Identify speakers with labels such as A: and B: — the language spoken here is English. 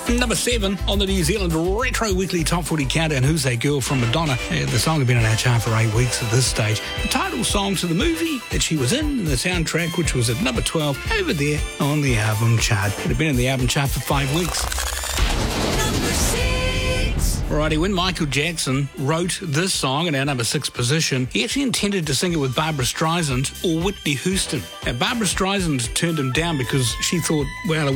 A: Number 7 on the New Zealand Retro Weekly Top 40 Countdown, Who's That Girl from Madonna. The song had been on our chart for 8 weeks at this stage. The title song to the movie that she was in, the soundtrack, which was at number 12, over there on the album chart. It had been in the album chart for 5 weeks.
B: Number 6.
A: Alrighty, when Michael Jackson wrote this song in our number 6 position, he actually intended to sing it with Barbra Streisand or Whitney Houston. Now, Barbra Streisand turned him down because she thought, well,